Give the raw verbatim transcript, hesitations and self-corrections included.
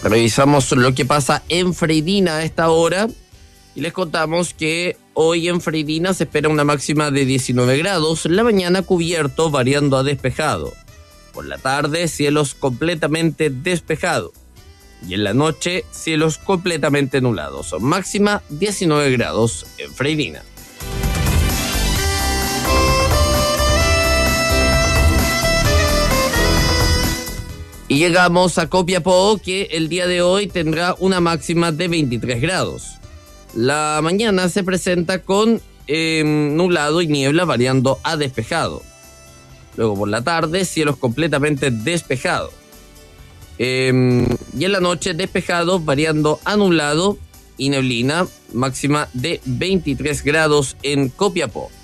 Revisamos lo que pasa en Freirina a esta hora y les contamos que hoy en Freirina se espera una máxima de diecinueve grados, la mañana cubierto variando a despejado. Por la tarde, cielos completamente despejados. Y en la noche, cielos completamente nublados. Máxima diecinueve grados en Freirina. Y llegamos a Copiapó, que el día de hoy tendrá una máxima de veintitrés grados. La mañana se presenta con eh, nublado y niebla variando a despejado. Luego por la tarde, cielos completamente despejados. Eh, y en la noche, despejado, variando a nublado y neblina, máxima de veintitrés grados en Copiapó.